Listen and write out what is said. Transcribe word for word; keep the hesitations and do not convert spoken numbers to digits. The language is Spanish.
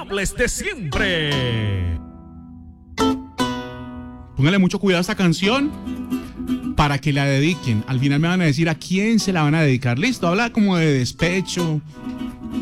saludables de siempre. Póngale mucho cuidado a esta canción para que la dediquen. Al final me van a decir a quién se la van a dedicar. Listo, habla como de despecho,